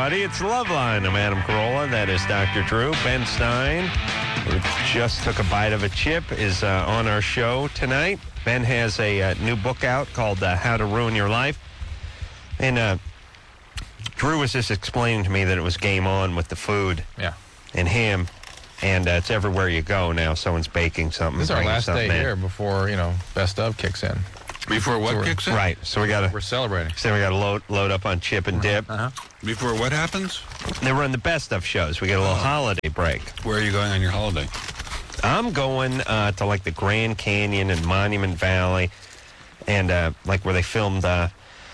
everybody. It's Loveline. I'm Adam Carolla. That is Dr. Drew. Ben Stein, who just took a bite of a chip, is on our show tonight. Ben has a new book out called How to Ruin Your Life. And Drew was just explaining to me that it was game on with the food. Yeah. And him. And it's everywhere you go now. Someone's baking something. This is our last day here before, Best Of kicks in. Before what kicks in? Right. So we're celebrating. So we got to load up on chip and dip. Before what happens? They run the Best Of shows. We get a little holiday break. Where are you going on your holiday? I'm going to like the Grand Canyon and Monument Valley, and like where they filmed the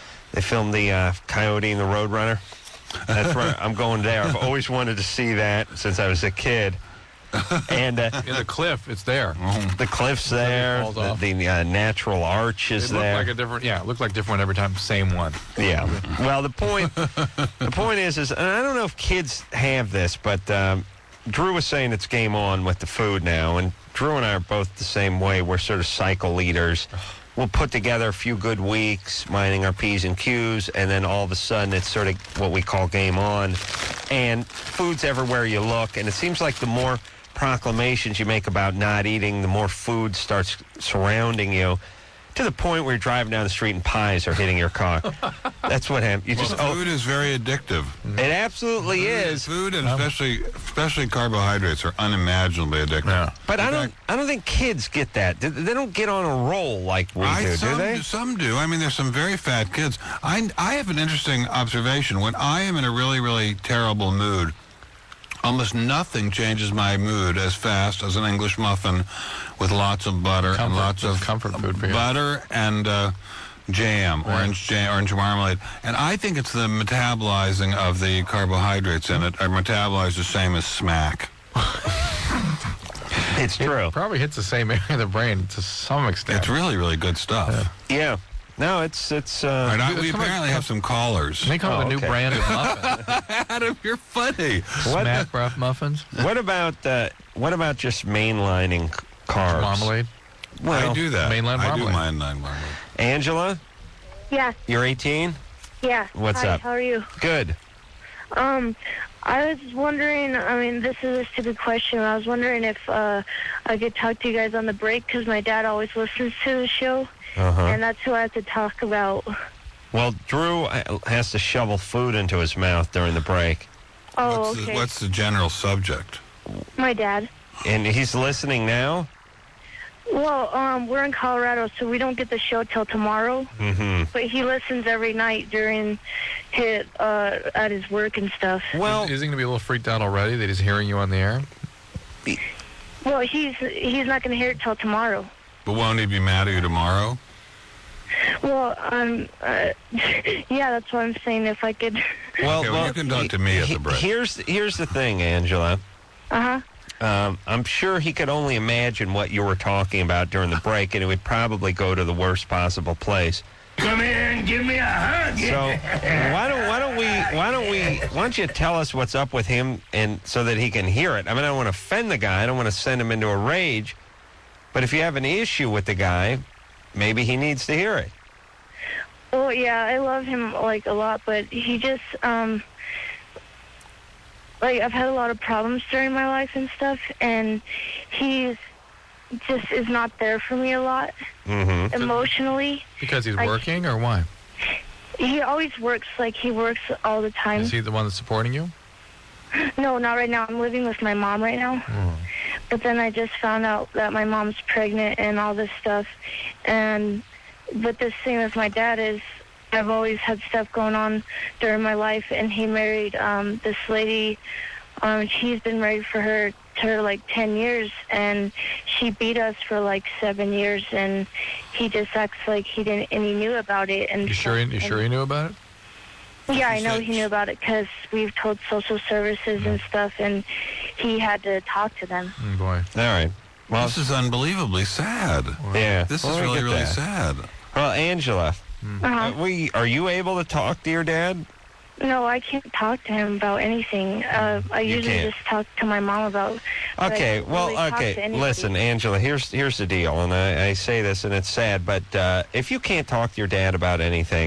Coyote and the Roadrunner. That's where I'm going there. I've always wanted to see that since I was a kid. And in the cliff, it's there. The cliff's there. The natural arch is there. It looked like different every time. Same one. Yeah. Well, the point is, and I don't know if kids have this, but Drew was saying it's game on with the food now, and Drew and I are both the same way. We're sort of cycle leaders. We'll put together a few good weeks, minding our P's and Q's, and then all of a sudden it's sort of what we call game on. And food's everywhere you look, and it seems like the more proclamations you make about not eating, the more food starts surrounding you, to the point where you're driving down the street and pies are hitting your car. That's what happened. Food is very addictive. It absolutely is. Food, and especially carbohydrates, are unimaginably addictive. Yeah. But I don't think kids get that. They don't get on a roll like we do they? Some do. I mean, there's some very fat kids. I have an interesting observation. When I am in a really, really terrible mood, almost nothing changes my mood as fast as an English muffin with lots of butter and lots of comfort food for you. Butter and jam, orange marmalade. And I think it's the metabolizing of the carbohydrates in it are metabolized the same as smack. It's true. It probably hits the same area of the brain to some extent. It's really, really good stuff. Yeah. No, it's. We apparently have some callers. They come with a new brand of muffin. Adam, you're funny. Smack breath muffins. What about just mainlining carbs? Marmalade. Well, I do that. Mainline marmalade. I do mainline marmalade. Angela, Yeah. you're 18. Yeah. What's Hi, up? How are you? Good. I was wondering, this is a stupid question. I was wondering if I could talk to you guys on the break, because my dad always listens to the show, and that's who I have to talk about. Well, Drew has to shovel food into his mouth during the break. Oh, okay. What's the general subject? My dad. And he's listening now? Well, we're in Colorado, so we don't get the show till tomorrow. Mm-hmm. But he listens every night during his at his work and stuff. Well, is he going to be a little freaked out already that he's hearing you on the air? Well, he's not going to hear it till tomorrow. But won't he be mad at you tomorrow? Well, yeah, that's what I'm saying. If I could. Well, you can talk to me at the break. Here's the thing, Angela. Uh-huh. I'm sure he could only imagine what you were talking about during the break, and it would probably go to the worst possible place. Come here and give me a hug. So why don't you tell us what's up with him, and so that he can hear it? I mean, I don't want to offend the guy. I don't want to send him into a rage. But if you have an issue with the guy, maybe he needs to hear it. Well, yeah, I love him a lot, but he just I've had a lot of problems during my life and stuff, and he just is not there for me a lot emotionally. Because he's working, or why? He always works. He works all the time. Is he the one that's supporting you? No, not right now. I'm living with my mom right now. But then I just found out that my mom's pregnant and all this stuff. But this thing with my dad is, I've always had stuff going on during my life, and he married this lady. He's been married for her 10 years, and she beat us for 7 years, and he just acts like he didn't, and he knew about it. And you sure he knew about it? Yeah, I know he knew about it because we've told social services and stuff, and he had to talk to them. Oh, boy. All right. Well, this is unbelievably sad. Yeah. This is really, really sad. Well, Angela, are you able to talk to your dad? No, I can't talk to him about anything. I usually just talk to my mom about. Okay, listen, Angela, here's the deal, and I say this, and it's sad, but if you can't talk to your dad about anything,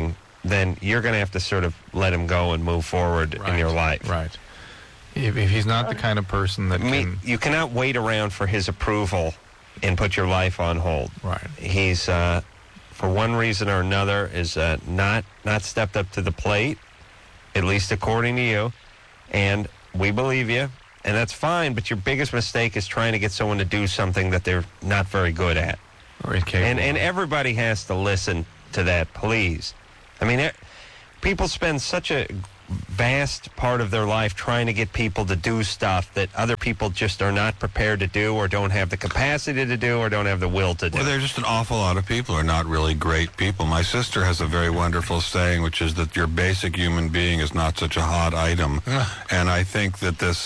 then you're going to have to sort of let him go and move forward in your life. Right. If he's not the kind of person that can... You cannot wait around for his approval and put your life on hold. Right. He's, for one reason or another, is not stepped up to the plate, at least according to you. And we believe you, and that's fine, but your biggest mistake is trying to get someone to do something that they're not very good at. Or incapable. And everybody has to listen to that, please. I mean, people spend such a vast part of their life trying to get people to do stuff that other people just are not prepared to do, or don't have the capacity to do, or don't have the will to do. Well, there's just an awful lot of people who are not really great people. My sister has a very wonderful saying, which is that your basic human being is not such a hot item. And I think that this...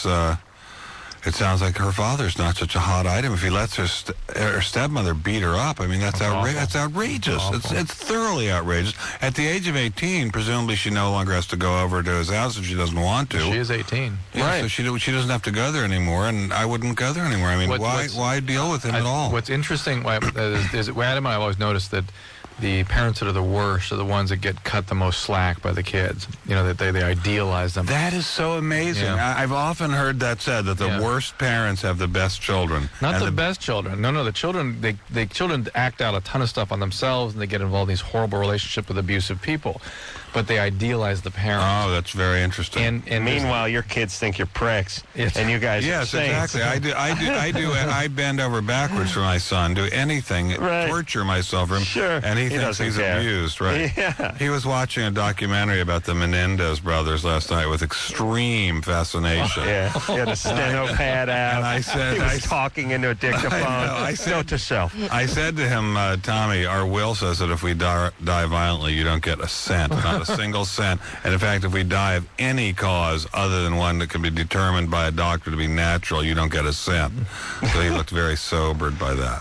it sounds like her father's not such a hot item. If he lets her stepmother beat her up, I mean, that's outrageous. It's thoroughly outrageous. At the age of 18, presumably she no longer has to go over to his house if she doesn't want to. She is 18. Yeah, Right. so she doesn't have to go there anymore, and I wouldn't go there anymore. I mean, why deal with him at all? What's interesting is Adam and I have always noticed that the parents that are the worst are the ones that get cut the most slack by the kids. You know, that they idealize them. That is so amazing. Yeah. I've often heard that said, that the worst parents have the best children. Not the best children. No, the children, the children act out a ton of stuff on themselves, and they get involved in these horrible relationships with abusive people. But they idealize the parents. Oh, that's very interesting. And meanwhile, your kids think you're pricks, and you guys are saints. Exactly. I bend over backwards for my son, do anything, torture myself for him. Sure. And he thinks doesn't he's care. abused, right? Yeah. He was watching a documentary about the Menendez brothers last night with extreme fascination. Yeah, he had a steno pad out. And I said, he was talking into a dictaphone. I said, note to self. I said to him, Tommy, our will says that if we die violently, you don't get a cent, not a single cent. And in fact, if we die of any cause other than one that can be determined by a doctor to be natural, you don't get a cent. So he looked very sobered by that.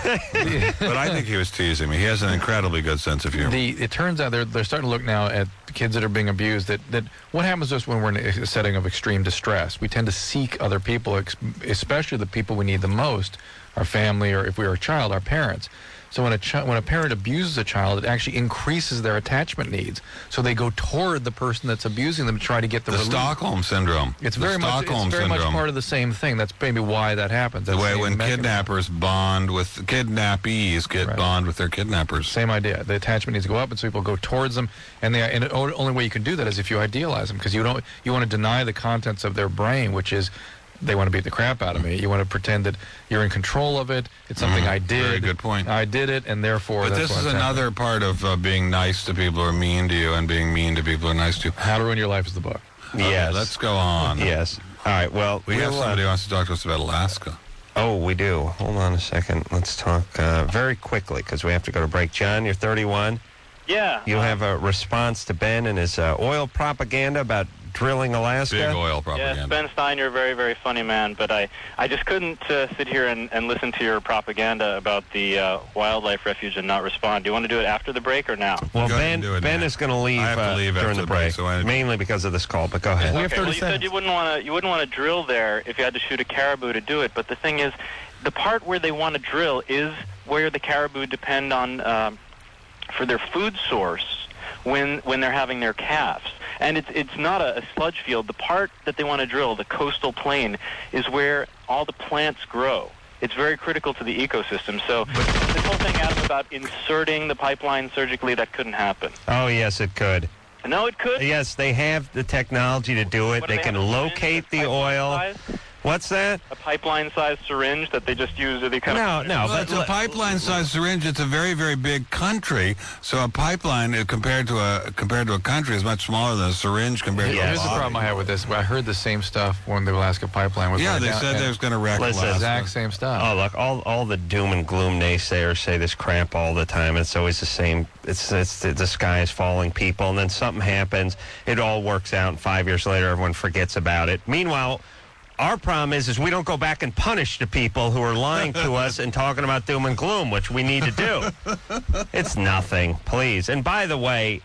But I think he was teasing me. He has an incredibly good sense of humor. It turns out they're starting to look now at kids that are being abused, that what happens to us when we're in a setting of extreme distress? We tend to seek other people, especially the people we need the most, our family, or if we were a child, our parents. So when a parent abuses a child, it actually increases their attachment needs. So they go toward the person that's abusing them to try to get the relief. Stockholm syndrome. It's very much part of the same thing. That's maybe why that happens. The way when kidnappers bond with kidnappees bond with their kidnappers. Same idea. The attachment needs to go up, and so people go towards them. And the only way you can do that is if you idealize them, because you want to deny the contents of their brain, which is, they want to beat the crap out of me. You want to pretend that you're in control of it. It's something I did. Very good point. I did it, and therefore But that's this is another part of being nice to people who are mean to you, and being mean to people who are nice to you. How to Ruin Your Life is the book. Yes. Okay, let's go on. Yes. All right, well, We have somebody who wants to talk to us about Alaska. Oh, we do. Hold on a second. Let's talk very quickly, because we have to go to break. John, you're 31. Yeah. You have a response to Ben and his oil propaganda about drilling Alaska? Big oil propaganda. Yes, Ben Stein, you're a very, very funny man, but I just couldn't sit here and listen to your propaganda about the wildlife refuge and not respond. Do you want to do it after the break or now? Well, Go ahead and do it Ben now. is going to leave, I have to leave during after the the break, break, so I- mainly because of this call, but go ahead. Okay, well, you said you wouldn't want to drill there if you had to shoot a caribou to do it, but the thing is, the part where they want to drill is where the caribou depend on for their food source when they're having their calves. And it's not a sludge field. The part that they want to drill, the coastal plain, is where all the plants grow. It's very critical to the ecosystem. So this whole thing, Adam, about inserting the pipeline surgically, that couldn't happen. Oh, yes, it could. No, it could. Yes, they have the technology to do it. What do They can have, a syringe locate that's the oil. pipeline-sized? What's that? A pipeline-sized syringe that they just use? No, No, Well, but it's a pipeline-sized syringe. It's a very, very big country. So a pipeline compared to a country is much smaller than a syringe compared to a Here's the body. problem I have with this. I heard the same stuff when the Alaska pipeline was Yeah, laid they down, said and they was going to wreck Listen, Alaska. exact same stuff. Oh, look, all the doom and gloom naysayers say this crap all the time. It's always the same. It's the sky is falling, people, and then something happens. It all works out, and 5 years later, everyone forgets about it. Meanwhile, our problem is we don't go back and punish the people who are lying to us and talking about doom and gloom, which we need to do. It's nothing, please. And by the way,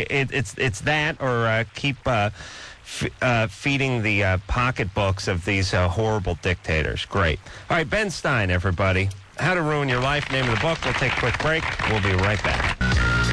it's that or keep feeding the pocketbooks of these horrible dictators. Great. All right, Ben Stein, everybody. How to Ruin Your Life, name of the book. We'll take a quick break. We'll be right back.